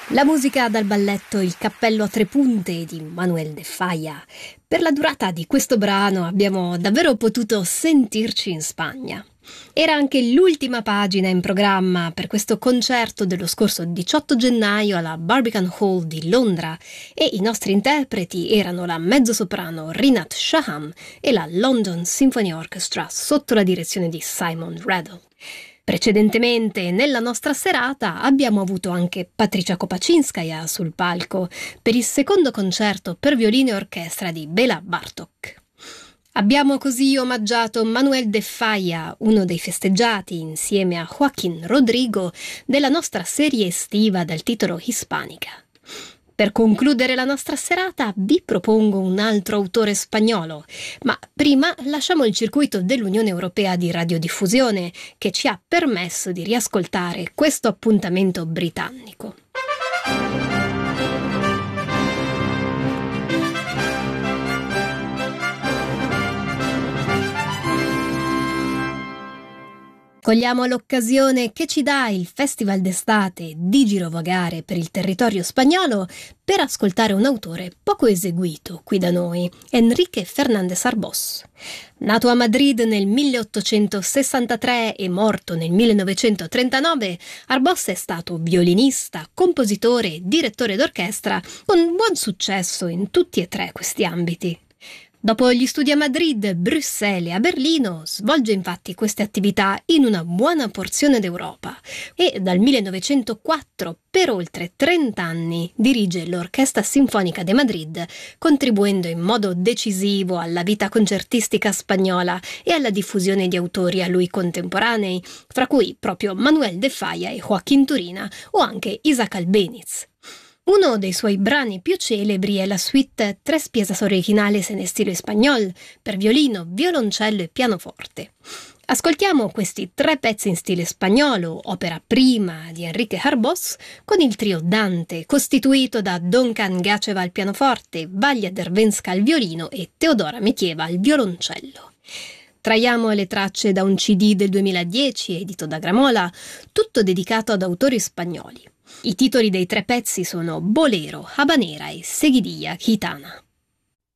La musica dal balletto Il cappello a tre punte di Manuel de Falla. Per la durata di questo brano abbiamo davvero potuto sentirci in Spagna. Era anche l'ultima pagina in programma per questo concerto dello scorso 18 gennaio alla Barbican Hall di Londra e i nostri interpreti erano la mezzosoprano Rinat Shaham e la London Symphony Orchestra sotto la direzione di Simon Rattle. Precedentemente, nella nostra serata, abbiamo avuto anche Patricia Kopaczynskaja sul palco per il secondo concerto per violino e orchestra di Béla Bartók. Abbiamo così omaggiato Manuel de Falla, uno dei festeggiati, insieme a Joaquín Rodrigo, della nostra serie estiva dal titolo Hispanica. Per concludere la nostra serata vi propongo un altro autore spagnolo, ma prima lasciamo il circuito dell'Unione Europea di Radiodiffusione che ci ha permesso di riascoltare questo appuntamento britannico. Cogliamo l'occasione che ci dà il Festival d'estate di girovagare per il territorio spagnolo per ascoltare un autore poco eseguito qui da noi, Enrique Fernández Arbós. Nato a Madrid nel 1863 e morto nel 1939, Arbós è stato violinista, compositore e direttore d'orchestra con buon successo in tutti e tre questi ambiti. Dopo gli studi a Madrid, Bruxelles e a Berlino, svolge infatti queste attività in una buona porzione d'Europa e dal 1904 per oltre 30 anni dirige l'Orchestra Sinfonica de Madrid, contribuendo in modo decisivo alla vita concertistica spagnola e alla diffusione di autori a lui contemporanei, fra cui proprio Manuel de Falla e Joaquín Turina o anche Isaac Albéniz. Uno dei suoi brani più celebri è la suite Tres piezas originales en estilo español per violino, violoncello e pianoforte. Ascoltiamo questi tre pezzi in stile spagnolo, opera prima di Enrique Arbós, con il trio Dante, costituito da Duncan Gacheva al pianoforte, Valia Dervenska al violino e Teodora Metieva al violoncello. Traiamo le tracce da un CD del 2010 edito da Gramola, tutto dedicato ad autori spagnoli. I titoli dei tre pezzi sono Bolero, Habanera e Seguidilla Gitana.